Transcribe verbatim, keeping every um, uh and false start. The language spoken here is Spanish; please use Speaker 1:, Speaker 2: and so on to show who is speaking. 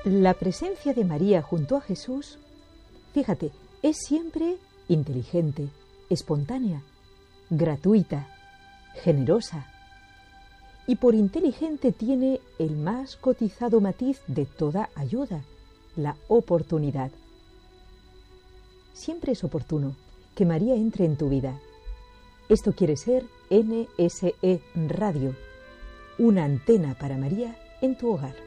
Speaker 1: La presencia de María junto a Jesús, fíjate, es siempre inteligente, espontánea, gratuita, generosa. Y por inteligente tiene el más cotizado matiz de toda ayuda, la oportunidad. Siempre es oportuno que María entre en tu vida. Esto quiere ser N S E Radio, una antena para María en tu hogar.